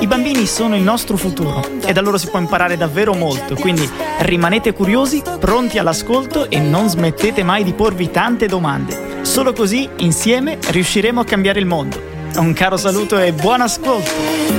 I bambini sono il nostro futuro e da loro si può imparare davvero molto, quindi rimanete curiosi, pronti all'ascolto e non smettete mai di porvi tante domande. Solo così, insieme, riusciremo a cambiare il mondo. Un caro saluto e buon ascolto!